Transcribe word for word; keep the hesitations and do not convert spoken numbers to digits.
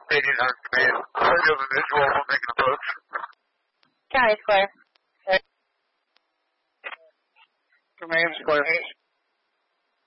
eighteen hundred command. I have a visual. I'm making approach. County's clear. Command's clear.